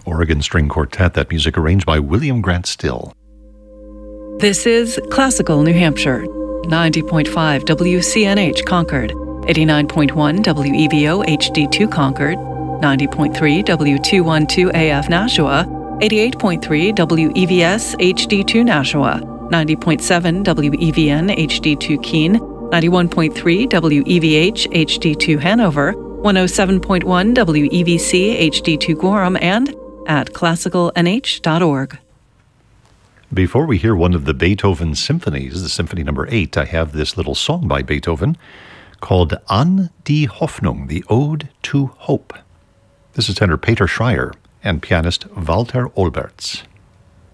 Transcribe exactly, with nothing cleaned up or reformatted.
Oregon String Quartet, that music arranged by William Grant Still. This is Classical New Hampshire, ninety point five W C N H Concord, eighty-nine point one W E V O H D two Concord, ninety point three W two twelve A F Nashua, eighty-eight point three W E V S H D two Nashua, ninety point seven W E V N H D two Keene, ninety-one point three W E V H H D two Hanover, one oh seven point one W E V C H D two Gorham, and at classical n h dot org. Before we hear one of the Beethoven symphonies, the Symphony Number Eight, I have this little song by Beethoven called An die Hoffnung, the Ode to Hope. This is tenor Peter Schreier and pianist Walter Olberts.